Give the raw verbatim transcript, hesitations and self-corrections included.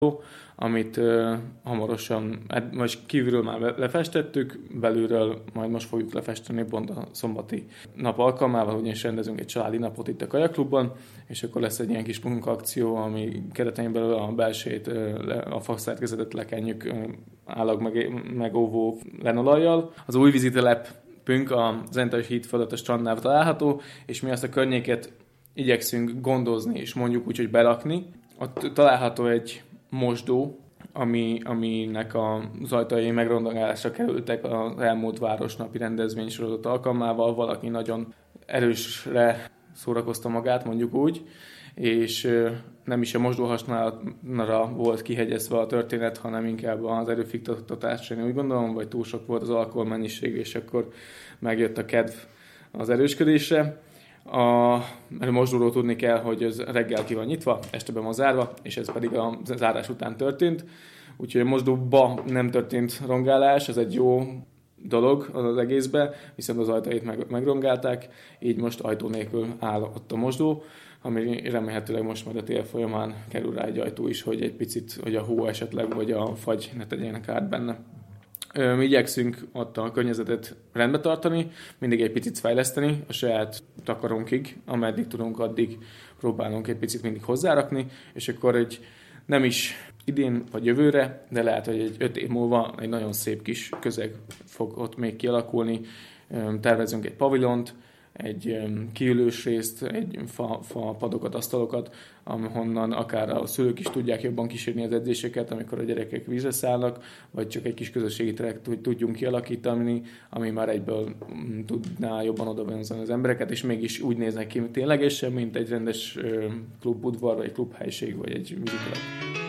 amit uh, hamarosan, most kívülről már lefestettük, belülről majd most fogjuk lefesteni pont a szombati nap alkalmával, ugyanis rendezünk egy családi napot itt a Kajaklubban, és akkor lesz egy ilyen kis munkaakció, ami keretein belül a belsejét, a faszerkezetet lekenjük állag meg, megóvó lenolajjal. Az új vízitelepünk a Zentai híd fölött a strandnál található, és mi azt a környéket igyekszünk gondozni, és mondjuk úgy, hogy berakni. Ott található egy mosdó, ami, aminek az ajtajai megrongálásra kerültek az elmúlt városnapi rendezvénysorozat alkalmával. Valaki nagyon erősre szórakozta magát, mondjuk úgy, és nem is a mosdó használatra volt kihegyezve a történet, hanem inkább az erőfiktatásra, én úgy gondolom, vagy túl sok volt az alkoholmennyiség, és akkor megjött a kedv az erősködésre. A mosdóról tudni kell, hogy ez reggel ki van nyitva, este be van zárva, és ez pedig a zárás után történt. Úgyhogy a mosdóba nem történt rongálás, ez egy jó dolog az egészben, viszont az ajtajét meg, megrongálták, így most ajtó nélkül áll ott a mosdó, ami remélhetőleg most majd a tél folyamán kerül rá egy ajtó is, hogy egy picit, hogy a hó esetleg, vagy a fagy ne tegyenek át benne. Mi igyekszünk ott a környezetet rendbe tartani, mindig egy picit fejleszteni a saját takarunkig, ameddig tudunk, addig próbálunk egy picit mindig hozzárakni, és akkor egy nem is idén vagy jövőre, de lehet, hogy egy öt év múlva egy nagyon szép kis közeg fog ott még kialakulni. Tervezünk egy pavilont, egy kiülős részt, egy fa, fa padokat, asztalokat, ahonnan akár a szülők is tudják jobban kísérni az edzéseket, amikor a gyerekek vízre szállnak, vagy csak egy kis közösségi terek tudjunk kialakítani, ami már egyből tudná jobban odavonzani az embereket, és mégis úgy néznek ki ténylegesen, mint egy rendes klubudvar, vagy klubhelység, vagy egy vízitelep.